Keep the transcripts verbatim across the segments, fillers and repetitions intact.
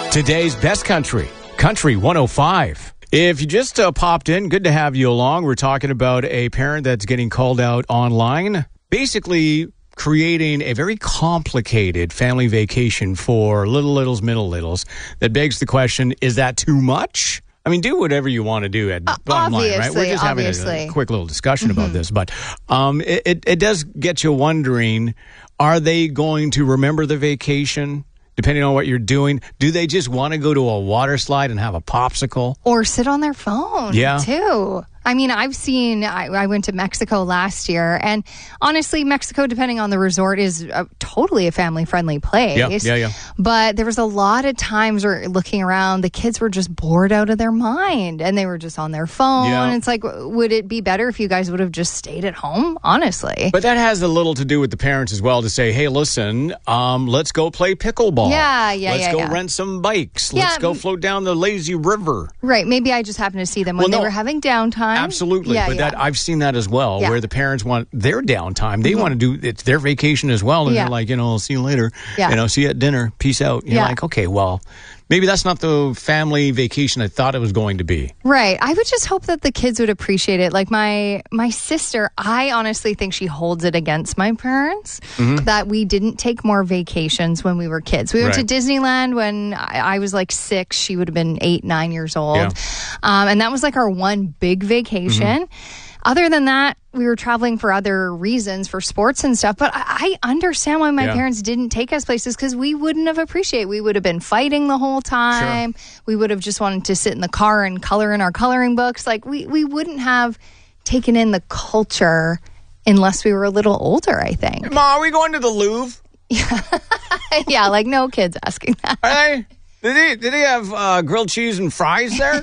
Today's best country, Country one oh five. If you just uh, popped in, good to have you along. We're talking about a parent that's getting called out online, basically creating a very complicated family vacation for little littles, middle littles. That begs the question, is that too much? I mean, do whatever you want to do at uh, bottom line, right? We're just having a, a quick little discussion mm-hmm. about this. But um, it, it, it does get you wondering, are they going to remember the vacation? Depending on what you're doing, do they just want to go to a water slide and have a popsicle? Or sit on their phone, yeah. too. I mean, I've seen, I, I went to Mexico last year, and honestly, Mexico, depending on the resort, is a, totally a family-friendly place. Yeah, yeah, yeah. But there was a lot of times where looking around, the kids were just bored out of their mind, and they were just on their phone. Yeah. It's like, would it be better if you guys would have just stayed at home? Honestly. But that has a little to do with the parents as well, to say, hey, listen, um, let's go play pickleball. Yeah, yeah, Let's yeah. go yeah. rent some bikes. Yeah. Let's go float down the lazy river. Right. Maybe I just happened to see them when well, they no, were having downtime. Absolutely. Yeah, but yeah. that I've seen that as well, yeah. where the parents want their downtime. They mm-hmm. want to do, it's their vacation as well. And yeah. they're like, you know, I'll see you later. Yeah. You know, see you at dinner. Peace out. You're yeah. like, okay, well, maybe that's not the family vacation I thought it was going to be. Right. I would just hope that the kids would appreciate it. Like my my sister, I honestly think she holds it against my parents mm-hmm. that we didn't take more vacations when we were kids. We went right. to Disneyland when I, I was like six. She would have been eight, nine years old. Yeah. Um, and that was like our one big vacation. Mm-hmm. Other than that, we were traveling for other reasons, for sports and stuff. But I, I understand why my yeah. parents didn't take us places, because we wouldn't have appreciated it. We would have been fighting the whole time. Sure. We would have just wanted to sit in the car and color in our coloring books. Like, we, we wouldn't have taken in the culture unless we were a little older, I think. Hey, Ma, are we going to the Louvre? Yeah, yeah, like no kids asking that. Are they? Did they, did they have uh, grilled cheese and fries there?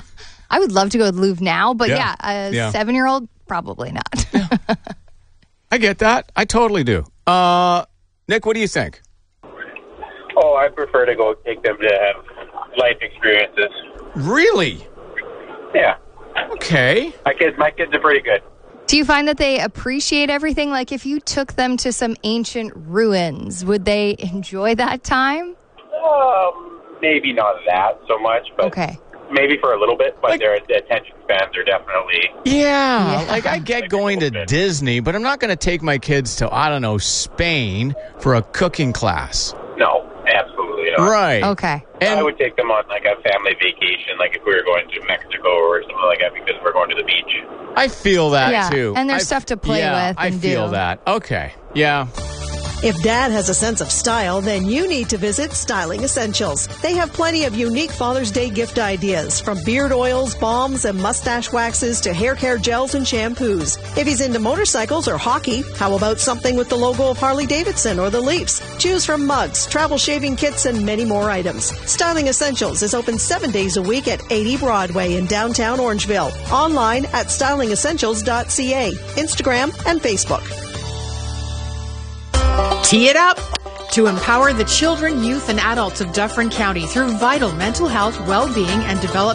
I would love to go to the Louvre now, but yeah, yeah a yeah. seven-year-old, probably not. Yeah. I get that. I totally do. Uh, Nick, what do you think? Oh, I prefer to go take them to have life experiences. Really? Yeah. Okay. My kids, my kids are pretty good. Do you find that they appreciate everything? Like, if you took them to some ancient ruins, would they enjoy that time? Um, maybe not that so much, but... Okay. Maybe for a little bit, but like, their attention spans are definitely... Yeah, yeah. Like I get going to Disney, but I'm not going to take my kids to, I don't know, Spain for a cooking class. No, absolutely not. Right. Okay. And I would take them on like a family vacation, like if we were going to Mexico or something like that, because we're going to the beach. I feel that, yeah. too. And there's I, stuff to play yeah, with and I feel do. that. Okay. Yeah. If Dad has a sense of style, then you need to visit Styling Essentials. They have plenty of unique Father's Day gift ideas, from beard oils, balms, and mustache waxes to hair care gels and shampoos. If he's into motorcycles or hockey, how about something with the logo of Harley-Davidson or the Leafs? Choose from mugs, travel shaving kits, and many more items. Styling Essentials is open seven days a week at eighty Broadway in downtown Orangeville. Online at styling essentials dot c a, Instagram, and Facebook. Tee it up to empower the children, youth, and adults of Dufferin County through vital mental health, well-being, and development.